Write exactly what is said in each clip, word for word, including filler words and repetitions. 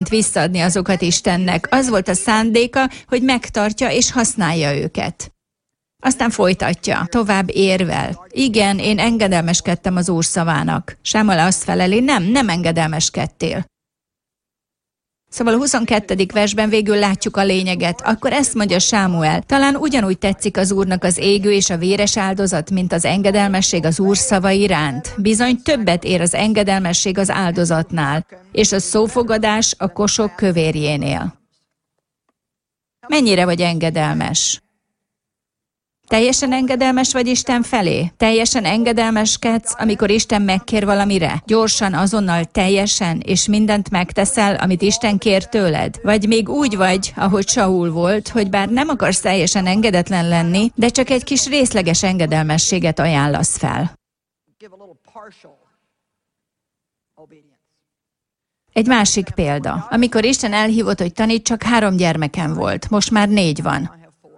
visszaadni azokat Istennek. Az volt a szándéka, hogy megtartja és használja őket. Aztán folytatja, tovább érvel. Igen, én engedelmeskedtem az Úr szavának. Sámuel azt feleli, nem, nem engedelmeskedtél. Szóval a huszonkettedik versben végül látjuk a lényeget. Akkor ezt mondja Sámuel, talán ugyanúgy tetszik az Úrnak az égő és a véres áldozat, mint az engedelmesség az Úr szava iránt. Bizony többet ér az engedelmesség az áldozatnál, és a szófogadás a kosok kövérjénél. Mennyire vagy engedelmes? Teljesen engedelmes vagy Isten felé? Teljesen engedelmeskedsz, amikor Isten megkér valamire? Gyorsan, azonnal, teljesen, és mindent megteszel, amit Isten kér tőled? Vagy még úgy vagy, ahogy Saul volt, hogy bár nem akarsz teljesen engedetlen lenni, de csak egy kis részleges engedelmességet ajánlasz fel? Egy másik példa. Amikor Isten elhívott, hogy tanít, csak három gyermekem volt, most már négy van.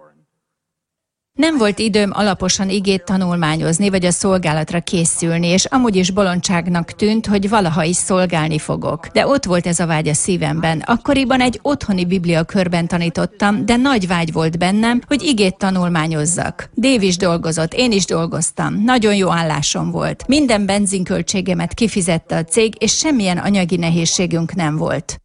Nem volt időm alaposan igét tanulmányozni, vagy a szolgálatra készülni, és amúgy is bolondságnak tűnt, hogy valaha is szolgálni fogok. De ott volt ez a vágy a szívemben. Akkoriban egy otthoni bibliakörben tanítottam, de nagy vágy volt bennem, hogy igét tanulmányozzak. Dave is dolgozott, én is dolgoztam. Nagyon jó állásom volt. Minden benzinköltségemet kifizette a cég, és semmilyen anyagi nehézségünk nem volt.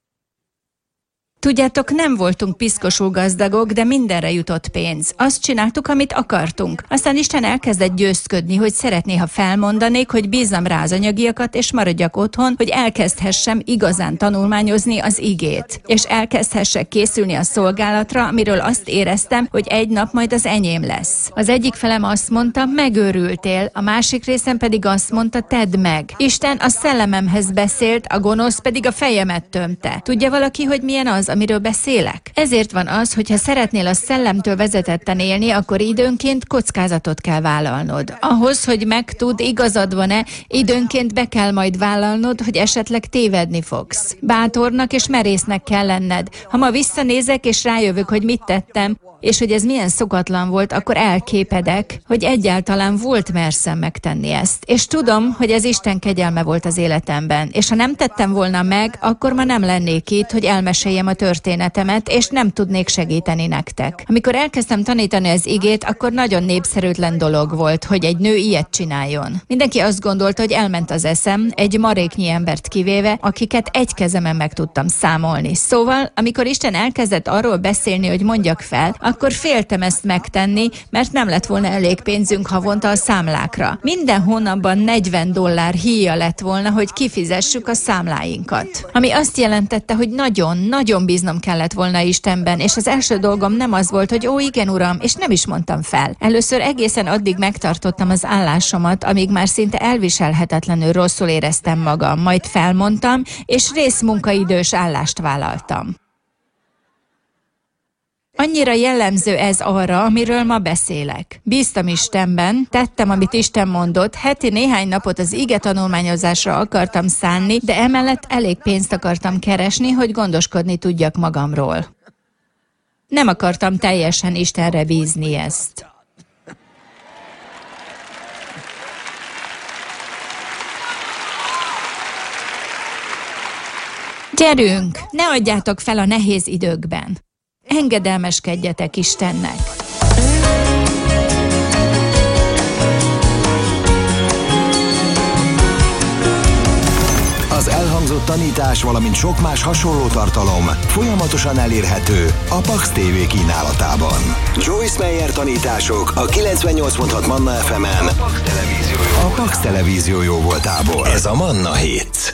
Tudjátok, nem voltunk piszkosul gazdagok, de mindenre jutott pénz. Azt csináltuk, amit akartunk. Aztán Isten elkezdett győzködni, hogy szeretné, ha felmondanék, hogy bízzam rá az anyagiakat, és maradjak otthon, hogy elkezdhessem igazán tanulmányozni az igét. És elkezdhessek készülni a szolgálatra, amiről azt éreztem, hogy egy nap majd az enyém lesz. Az egyik felem azt mondta, megőrültél, a másik részem pedig azt mondta, tedd meg. Isten a szellememhez beszélt, a gonosz pedig a fejemet tömte. Tudja valaki, hogy milyen az, amiről beszélek? Ezért van az, hogy ha szeretnél a szellemtől vezetetten élni, akkor időnként kockázatot kell vállalnod. Ahhoz, hogy megtudd, igazad van-e, időnként be kell majd vállalnod, hogy esetleg tévedni fogsz. Bátornak és merésznek kell lenned. Ha ma visszanézek és rájövök, hogy mit tettem, és hogy ez milyen szokatlan volt, akkor elképedek, hogy egyáltalán volt merszem megtenni ezt. És tudom, hogy ez Isten kegyelme volt az életemben, és ha nem tettem volna meg, akkor ma nem lennék itt, hogy elmeséljem a történetemet, és nem tudnék segíteni nektek. Amikor elkezdtem tanítani az igét, akkor nagyon népszerűtlen dolog volt, hogy egy nő ilyet csináljon. Mindenki azt gondolta, hogy elment az eszem, egy maréknyi embert kivéve, akiket egy kezemen meg tudtam számolni. Szóval, amikor Isten elkezdett arról beszélni, hogy mondjak fel, akkor féltem ezt megtenni, mert nem lett volna elég pénzünk havonta a számlákra. Minden hónapban negyven dollár híja lett volna, hogy kifizessük a számláinkat. Ami azt jelentette, hogy nagyon-nagyon bíznom kellett volna Istenben, és az első dolgom nem az volt, hogy ó, igen, uram, és nem is mondtam fel. Először egészen addig megtartottam az állásomat, amíg már szinte elviselhetetlenül rosszul éreztem magam, majd felmondtam, és részmunkaidős állást vállaltam. Annyira jellemző ez arra, amiről ma beszélek. Bíztam Istenben, tettem, amit Isten mondott, heti néhány napot az ige tanulmányozásra akartam szánni, de emellett elég pénzt akartam keresni, hogy gondoskodni tudjak magamról. Nem akartam teljesen Istenre bízni ezt. Gyerünk, ne adjátok fel a nehéz időkben. Engedelmeskedjetek Istennek. Az elhangzott tanítás, valamint sok más hasonló tartalom folyamatosan elérhető a Pax té vé kínálatában. Joyce Meyer tanítások a kilencvennyolc pont hat Manna ef emen, a Pax televízió jó voltából. Ez a Manna Hits.